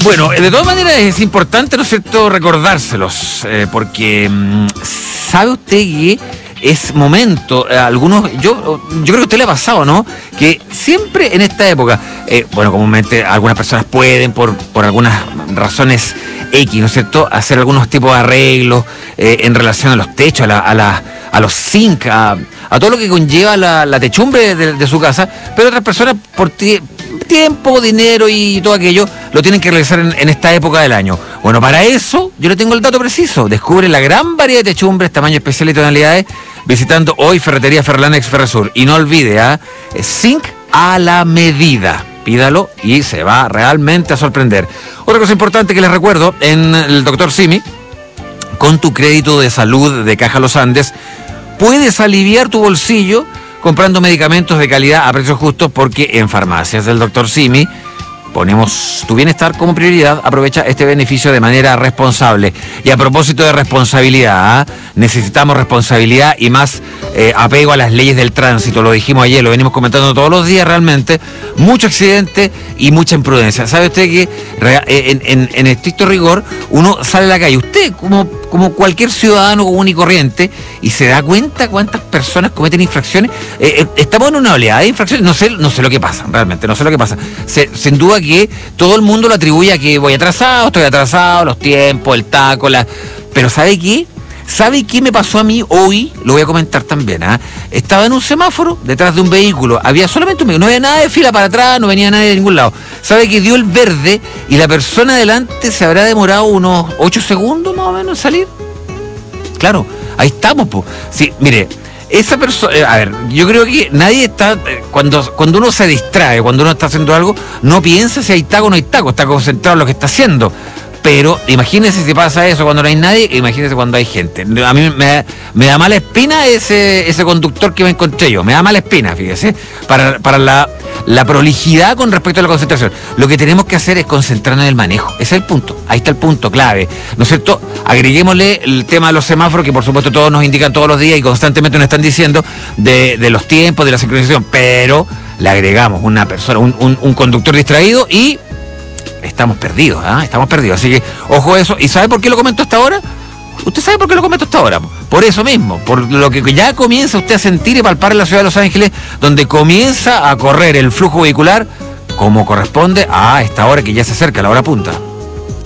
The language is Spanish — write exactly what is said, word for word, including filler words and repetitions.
Bueno, de todas maneras es importante, ¿no es cierto?, recordárselos, eh, porque mmm, ¿sabe usted que es momento, eh, algunos, yo yo creo que a usted le ha pasado, ¿no?, que siempre en esta época, eh, bueno, comúnmente algunas personas pueden, por, por algunas razones X, ¿no es cierto?, hacer algunos tipos de arreglos eh, en relación a los techos, a, la, a, la, a los zinc, a, a todo lo que conlleva la, la techumbre de, de su casa, pero otras personas por ti, tiempo, dinero y todo aquello lo tienen que realizar en, en esta época del año. Bueno, para eso yo le tengo el dato preciso. Descubre la gran variedad de techumbres, tamaño especial y tonalidades visitando hoy Ferretería Ferlanex Ferresur. Y no olvide, ¿ah? ¿eh? Zinc a la medida. Pídalo y se va realmente a sorprender. Otra cosa importante que les recuerdo, en el doctor Simi, con tu crédito de salud de Caja Los Andes, puedes aliviar tu bolsillo comprando medicamentos de calidad a precios justos, porque en farmacias del doctor Simi ponemos tu bienestar como prioridad. Aprovecha este beneficio de manera responsable. Y a propósito de responsabilidad, ¿eh? necesitamos responsabilidad y más eh, apego a las leyes del tránsito. Lo dijimos ayer, lo venimos comentando todos los días realmente. Mucho accidente y mucha imprudencia. ¿Sabe usted que en, en, en estricto rigor uno sale a la calle, usted como, como cualquier ciudadano común y corriente, y se da cuenta cuántas personas cometen infracciones? Eh, eh, estamos en una oleada de infracciones, no sé, no sé lo que pasa, realmente, no sé lo que pasa. Se, sin duda que todo el mundo lo atribuye a que voy atrasado, estoy atrasado, los tiempos, el taco, la... pero ¿sabe qué? ¿Sabe qué me pasó a mí hoy? Lo voy a comentar también, ¿ah? ¿eh? Estaba en un semáforo, detrás de un vehículo, había solamente un vehículo, no había nada de fila para atrás, no venía nadie de ningún lado. ¿Sabe que dio el verde y la persona adelante se habrá demorado unos ocho segundos más o menos en salir? Claro, ahí estamos, pues. Sí, mire, esa persona, a ver, yo creo que nadie está, cuando, cuando uno se distrae, cuando uno está haciendo algo, no piensa si hay taco o no hay taco, está concentrado en lo que está haciendo. Pero imagínese si pasa eso cuando no hay nadie, imagínese cuando hay gente. A mí me, me da mala espina ese, ese conductor que me encontré yo, me da mala espina, fíjese, para, para la, la prolijidad con respecto a la concentración. Lo que tenemos que hacer es concentrarnos en el manejo, ese es el punto, ahí está el punto clave, ¿no es cierto? Agreguémosle el tema de los semáforos, que por supuesto todos nos indican todos los días y constantemente nos están diciendo de, de los tiempos, de la sincronización, pero le agregamos una persona, un, un, un conductor distraído y... estamos perdidos, ¿eh? estamos perdidos, así que ojo a eso. ¿Y sabe por qué lo comento hasta ahora? ¿Usted sabe por qué lo comento hasta ahora? Por eso mismo, por lo que ya comienza usted a sentir y palpar en la ciudad de Los Ángeles, donde comienza a correr el flujo vehicular como corresponde a esta hora que ya se acerca la hora punta.